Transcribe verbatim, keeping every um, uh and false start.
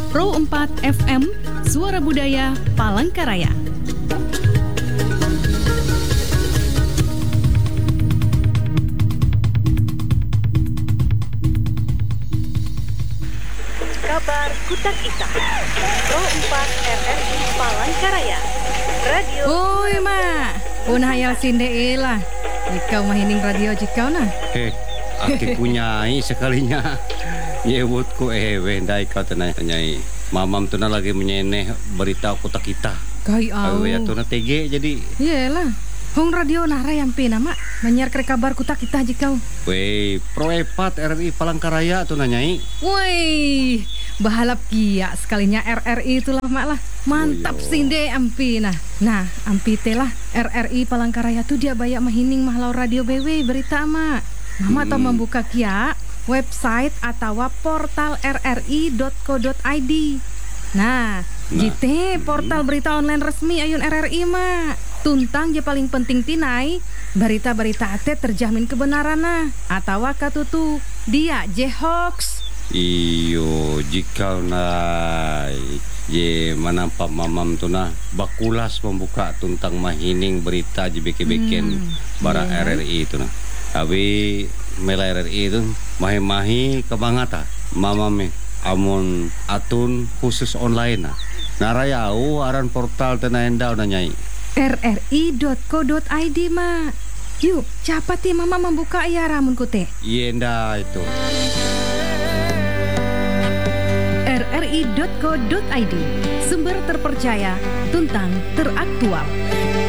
Pro empat F M, Suara Budaya Palangkaraya. Kabar Kutak Ita, Pro empat F M Palangkaraya. Radio. Oi mak, pun hayal sinde lah. Ikau mahining radio jikau nah. Heh, aki punyai sekalinya. Nyebutku eh wendai kau tenai-tenai. Mamam tu na lagi menyeneh berita Kutak Ita. Kai au. Awe ya tu na tege jadi. Iyalah. Hong radio nara yang pina mak. Banyak ke kabar Kutak Ita jikau. Wei, Pro empat R R I Palangkaraya tu nanyai. Woi, bahalap kia sekalinya R R I itulah mak lah. Mantap Oh, sinde ampi nah. Nah, ampi teh lah R R I Palangkaraya tu dia banyak mahining mahlau radio B W berita mak. Mama hmm. tau membuka kia website atau portal r r i dot co dot i d. Nah, nah. Jite portal berita online resmi ayun R R I mak. Tuntang je paling penting tinai berita-berita ate terjamin kebenaran nah atau katutu dia je hoax. Iyo jika na ye manampak mamam tu na bakulas membuka tuntang mahining berita je beke-beken hmm. bara yeah. R R I itu na. Tapi mela R R I itu mahi-mahi kebangata mamame amun atun khusus online na. Narayau aran portal tenaenda na nyai. r r i dot co dot i d mak. Yuk, cepat ya mama membuka ya ramun kute. Yenda itu. r r i dot co dot i d, sumber terpercaya, tuntang teraktual.